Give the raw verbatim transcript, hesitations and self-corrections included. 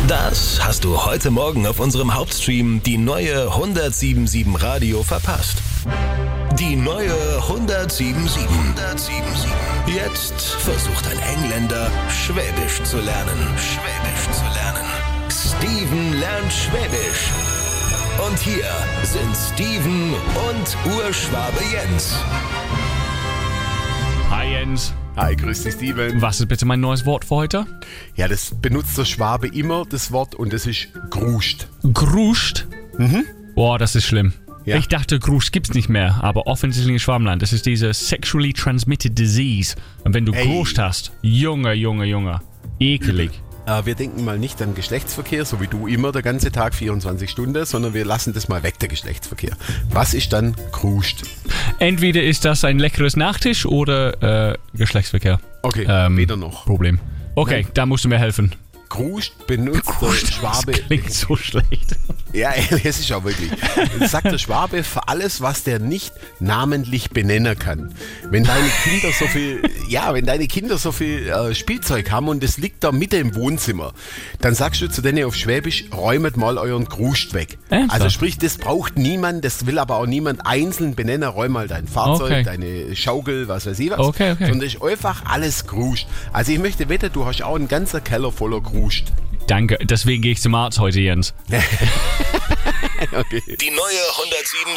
Das hast du heute Morgen auf unserem Hauptstream die neue hundertsieben Komma sieben Radio verpasst. Die neue hundertsieben Komma sieben. Jetzt versucht ein Engländer, Schwäbisch zu lernen. Schwäbisch zu lernen. Steven lernt Schwäbisch. Und hier sind Steven und Urschwabe Jens. Hi Jens. Hi, grüß dich, Steven. Was ist bitte mein neues Wort für heute? Ja, das benutzt der Schwabe immer, das Wort, und das ist gruscht. Gruscht? Mhm. Boah, das ist schlimm. Ja. Ich dachte, Gruscht gibt's nicht mehr, aber offensichtlich in Schwabenland. Das ist diese sexually transmitted disease. Und wenn du Ey. Gruscht hast, Junge, Junge, Junge, ekelig. Äh, wir denken mal nicht an Geschlechtsverkehr, so wie du immer der ganze Tag, vierundzwanzig Stunden, sondern wir lassen das mal weg, der Geschlechtsverkehr. Was ist dann gruscht? Entweder ist das ein leckeres Nachtisch oder äh, Geschlechtsverkehr. Okay, Ähm, weder noch. Problem. Okay, Nein. da musst du mir helfen. Gruscht benutzt der Schwabe. Das klingt so schlecht. Ja, es ist auch wirklich. Das sagt der Schwabe für alles, was der nicht namentlich benennen kann. Wenn deine Kinder so viel, ja, wenn deine Kinder so viel äh, Spielzeug haben und es liegt da Mitte im Wohnzimmer, dann sagst du zu denen auf Schwäbisch, räumet mal euren Gruscht weg. Ernsthaft? Also sprich, das braucht niemand, das will aber auch niemand einzeln benennen, räum mal dein Fahrzeug, Okay. deine Schaukel, was weiß ich was. Okay, okay. Sondern es ist einfach alles Gruscht. Also ich möchte wetten, du hast auch einen ganzen Keller voller Gruscht. Danke, deswegen gehe ich zum Arzt heute, Jens. Okay. Die neue hundertsieben